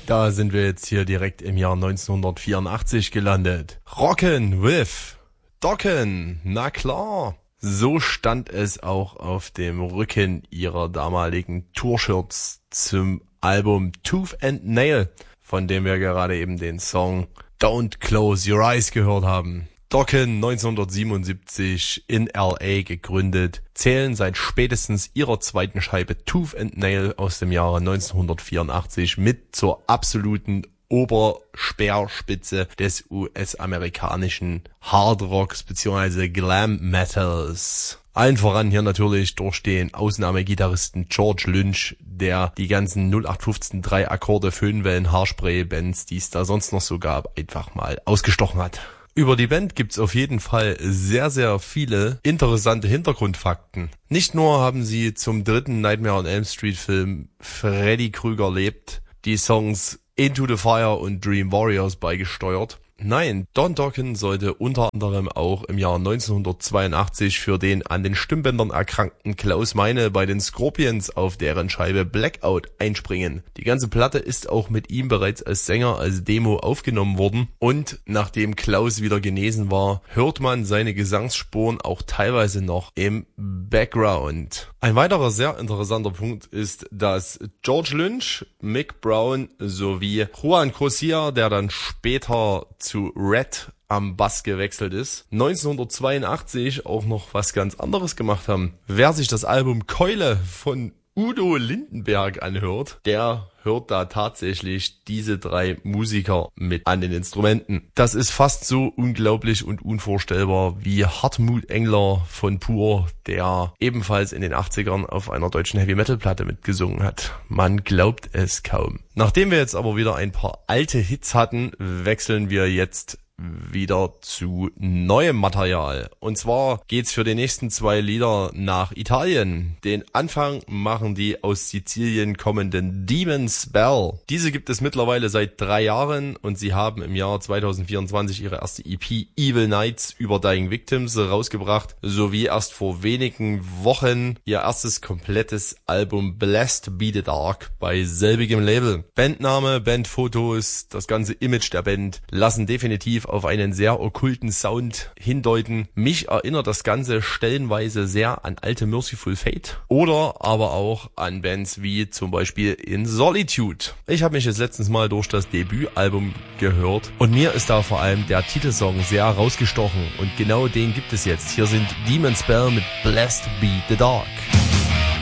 Da sind wir jetzt hier direkt im Jahr 1984 gelandet. Rockin' with Dokken, na klar. So stand es auch auf dem Rücken ihrer damaligen Tourshirts zum Album Tooth and Nail, von dem wir gerade eben den Song Don't Close Your Eyes gehört haben. Dokken, 1977 in L.A. gegründet, zählen seit spätestens ihrer zweiten Scheibe Tooth and Nail aus dem Jahre 1984 mit zur absoluten Oberspeerspitze des US-amerikanischen Hardrocks bzw. Glam Metals. Allen voran hier natürlich durch den Ausnahmegitarristen George Lynch, der die ganzen 0815 3 Akkorde, Föhnwellen, Haarspray-Bands, die es da sonst noch so gab, einfach mal ausgestochen hat. Über die Band gibt's auf jeden Fall sehr, sehr viele interessante Hintergrundfakten. Nicht nur haben sie zum dritten Nightmare on Elm Street Film Freddy Krueger lebt die Songs Into the Fire und Dream Warriors beigesteuert. Nein, Don Dokken sollte unter anderem auch im Jahr 1982 für den an den Stimmbändern erkrankten Klaus Meine bei den Scorpions auf deren Scheibe Blackout einspringen. Die ganze Platte ist auch mit ihm bereits als Sänger als Demo aufgenommen worden und nachdem Klaus wieder genesen war, hört man seine Gesangsspuren auch teilweise noch im Background. Ein weiterer sehr interessanter Punkt ist, dass George Lynch, Mick Brown sowie Juan Corsia, der dann später zu Red am Bass gewechselt ist, 1982 auch noch was ganz anderes gemacht haben. Wer sich das Album Keule von Udo Lindenberg anhört, der hört da tatsächlich diese drei Musiker mit an den Instrumenten. Das ist fast so unglaublich und unvorstellbar wie Hartmut Engler von Pur, der ebenfalls in den 80ern auf einer deutschen Heavy-Metal-Platte mitgesungen hat. Man glaubt es kaum. Nachdem wir jetzt aber wieder ein paar alte Hits hatten, wechseln wir jetzt wieder zu neuem Material. Und zwar geht's für die nächsten zwei Lieder nach Italien. Den Anfang machen die aus Sizilien kommenden Demon's Bell. Diese gibt es mittlerweile seit 3 Jahren und sie haben im Jahr 2024 ihre erste EP Evil Nights über Dying Victims rausgebracht, sowie erst vor wenigen Wochen ihr erstes komplettes Album Blessed Be the Dark bei selbigem Label. Bandname, Bandfotos, das ganze Image der Band lassen definitiv auf einen sehr okkulten Sound hindeuten. Mich erinnert das Ganze stellenweise sehr an alte Merciful Fate oder aber auch an Bands wie zum Beispiel In Solitude. Ich habe mich jetzt letztens mal durch das Debütalbum gehört und mir ist da vor allem der Titelsong sehr rausgestochen und genau den gibt es jetzt. Hier sind Demon's Bell mit Blessed Be the Dark.